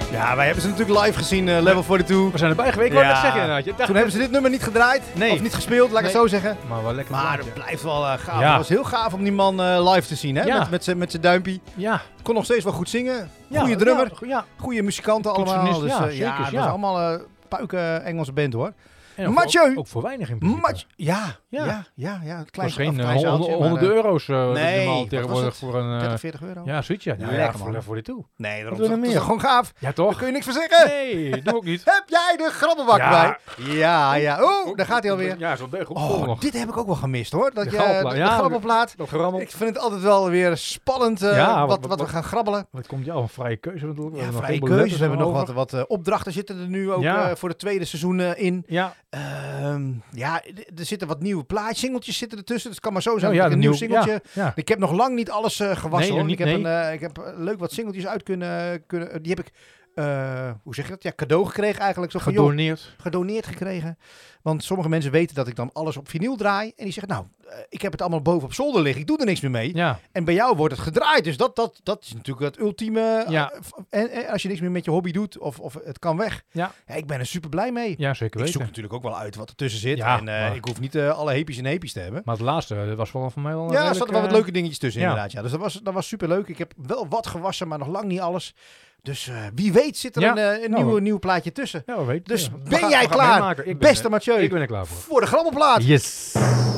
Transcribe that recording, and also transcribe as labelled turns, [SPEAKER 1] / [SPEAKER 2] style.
[SPEAKER 1] Ja, wij hebben ze natuurlijk live gezien, Level 42.
[SPEAKER 2] We zijn erbij geweest, ik wou net zeggen inderdaad.
[SPEAKER 1] Toen hebben ze dit nummer niet gedraaid.
[SPEAKER 2] Nee.
[SPEAKER 1] Of niet gespeeld, laat ik het zo zeggen.
[SPEAKER 2] Maar wel lekker.
[SPEAKER 1] Maar het blijft wel gaaf.
[SPEAKER 2] Ja.
[SPEAKER 1] Het was heel gaaf om die man live te zien, hè?
[SPEAKER 2] Ja.
[SPEAKER 1] Met zijn duimpje.
[SPEAKER 2] Ja.
[SPEAKER 1] Kon nog steeds wel goed zingen.
[SPEAKER 2] Ja,
[SPEAKER 1] Goeie drummer.
[SPEAKER 2] Ja.
[SPEAKER 1] Goeie muzikanten allemaal. Dus,
[SPEAKER 2] Toetsenist, ja,
[SPEAKER 1] het
[SPEAKER 2] zeker,
[SPEAKER 1] was allemaal puiken Engelse band, hoor.
[SPEAKER 2] En
[SPEAKER 1] Mathieu.
[SPEAKER 2] Ook voor weinig in principe.
[SPEAKER 1] Ja.
[SPEAKER 2] Het
[SPEAKER 1] Klein,
[SPEAKER 2] was geen
[SPEAKER 1] klein zaaltje,
[SPEAKER 2] honderden euro's
[SPEAKER 1] nee,
[SPEAKER 2] normaal
[SPEAKER 1] wat
[SPEAKER 2] tegenwoordig
[SPEAKER 1] was het?
[SPEAKER 2] voor een...
[SPEAKER 1] 30, 40 euro.
[SPEAKER 2] Ja, zoiets ja.
[SPEAKER 1] Ja,
[SPEAKER 2] Ja,
[SPEAKER 1] lekker, man.
[SPEAKER 2] voor dit toe.
[SPEAKER 1] Nee,
[SPEAKER 2] Wat
[SPEAKER 1] daarom
[SPEAKER 2] wil er
[SPEAKER 1] is
[SPEAKER 2] meer?
[SPEAKER 1] het gewoon gaaf.
[SPEAKER 2] Ja,
[SPEAKER 1] Daar
[SPEAKER 2] toch?
[SPEAKER 1] kun je niks van zeggen.
[SPEAKER 2] Nee, doe ook niet.
[SPEAKER 1] Heb jij de grabbelbak
[SPEAKER 2] Ja.
[SPEAKER 1] bij? Ja. Oeh, daar gaat hij alweer.
[SPEAKER 2] Ja, zo'n deeg
[SPEAKER 1] Oh,
[SPEAKER 2] nog.
[SPEAKER 1] dit heb ik ook wel gemist, hoor. Dat
[SPEAKER 2] De
[SPEAKER 1] je
[SPEAKER 2] grabbelplaat.
[SPEAKER 1] de
[SPEAKER 2] Ja,
[SPEAKER 1] grabbelplaat.
[SPEAKER 2] Dat gerammel.
[SPEAKER 1] Ik vind het altijd wel weer spannend
[SPEAKER 2] Ja,
[SPEAKER 1] wat we gaan grabbelen.
[SPEAKER 2] Wat komt jou? Een vrije keuze natuurlijk. We
[SPEAKER 1] Ja,
[SPEAKER 2] hebben nog
[SPEAKER 1] vrije
[SPEAKER 2] geen
[SPEAKER 1] keuzes. We
[SPEAKER 2] letters
[SPEAKER 1] hebben nog
[SPEAKER 2] over.
[SPEAKER 1] wat opdrachten zitten er nu ook
[SPEAKER 2] Ja.
[SPEAKER 1] voor het tweede seizoen in.
[SPEAKER 2] Ja.
[SPEAKER 1] Er zitten wat nieuwe plaatjes, singeltjes zitten ertussen. Dus het kan maar zo zijn
[SPEAKER 2] Oh,
[SPEAKER 1] dat
[SPEAKER 2] ja,
[SPEAKER 1] ik een
[SPEAKER 2] de
[SPEAKER 1] nieuw
[SPEAKER 2] nieuw-
[SPEAKER 1] singeltje...
[SPEAKER 2] Ja.
[SPEAKER 1] Ik heb nog lang niet alles gewassen,
[SPEAKER 2] Nee,
[SPEAKER 1] hoor.
[SPEAKER 2] niet-
[SPEAKER 1] Ik heb leuk wat singeltjes uit kunnen... Die heb ik, hoe zeg je dat? Ja, cadeau gekregen eigenlijk. Zo van, joh, gedoneerd gekregen. Want sommige mensen weten dat ik dan alles op vinyl draai. En die zeggen, nou, ik heb het allemaal boven op zolder liggen. Ik doe er niks meer mee.
[SPEAKER 2] Ja.
[SPEAKER 1] En bij jou wordt het gedraaid. Dus dat is natuurlijk het ultieme...
[SPEAKER 2] Ja.
[SPEAKER 1] En als je niks meer met je hobby doet, of het kan weg.
[SPEAKER 2] Ja.
[SPEAKER 1] Ja, ik ben er super blij mee.
[SPEAKER 2] Ja, zeker
[SPEAKER 1] Ik
[SPEAKER 2] weten.
[SPEAKER 1] zoek natuurlijk ook wel uit wat ertussen zit.
[SPEAKER 2] Ja,
[SPEAKER 1] en
[SPEAKER 2] maar-
[SPEAKER 1] ik hoef niet alle heepies en heepies te hebben.
[SPEAKER 2] Maar het laatste, dat was wel voor mij wel...
[SPEAKER 1] Ja, er zaten wel wat leuke dingetjes tussen
[SPEAKER 2] ja.
[SPEAKER 1] inderdaad. Ja. Dus dat was super leuk. Ik heb wel wat gewassen, maar nog lang niet alles. Dus wie weet zit er
[SPEAKER 2] Ja.
[SPEAKER 1] een nieuw plaatje tussen.
[SPEAKER 2] Ja, we weten.
[SPEAKER 1] Dus
[SPEAKER 2] ja. We
[SPEAKER 1] ben
[SPEAKER 2] gaan-
[SPEAKER 1] jij
[SPEAKER 2] we gaan
[SPEAKER 1] klaar,
[SPEAKER 2] meemaken.
[SPEAKER 1] beste Mathieu,
[SPEAKER 2] Ik ben er klaar voor.
[SPEAKER 1] voor de grabbelplaat?
[SPEAKER 2] Yes.